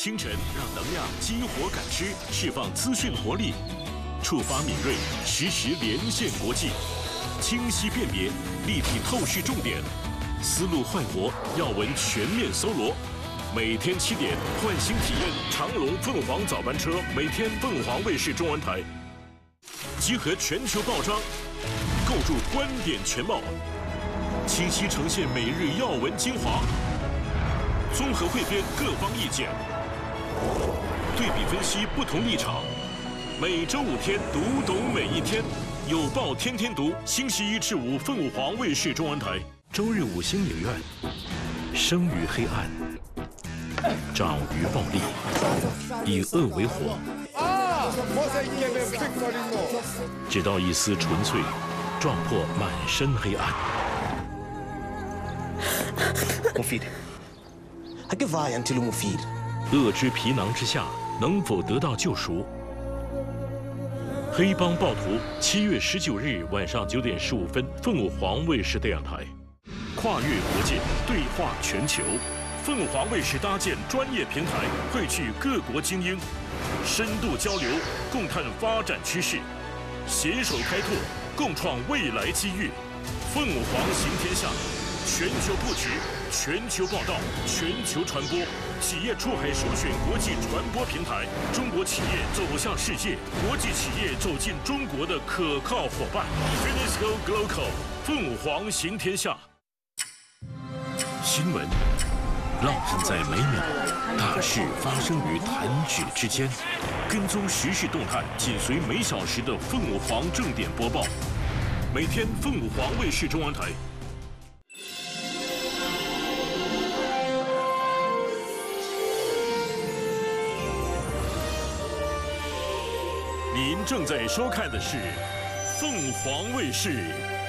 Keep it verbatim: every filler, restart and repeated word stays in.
清晨让能量激活感知，释放资讯活力，触发敏锐，实时连线国际，清晰辨别，立体透视重点，思路焕活，要闻全面搜罗。每天七点，唤醒体验长龙凤凰早班车，每天凤凰卫视中文台，集合全球报章，构筑观点全貌，清晰呈现每日要闻精华。 综合汇编各方意见，对比分析不同立场。每周五天，读懂每一天。有报天天读，星期一至五，凤凰卫视中文台。周日五星影院，生于黑暗，长于暴力，以恶为火，直到一丝纯粹，撞破满身黑暗。 مفيد هكفاية أنت المفيد 恶之皮囊之下，能否得到救赎？黑帮暴徒，七月十九日晚上九点十五分，凤凰卫视电视台，跨越国界，对话全球。凤凰卫视搭建专业平台，汇聚各国精英，深度交流，共探发展趋势，携手开拓，共创未来机遇。凤凰行天下。 全球布局，全球报道，全球传播，企业出海首选国际传播平台，中国企业走向世界，国际企业走进中国的可靠伙伴。Finisco Global， 凤凰行天下。新闻烙印在每秒，大事发生于弹指之间，跟踪时事动态，紧随每小时的凤凰正点播报。每天凤凰卫视中文台。 您正在收看的是凤凰卫视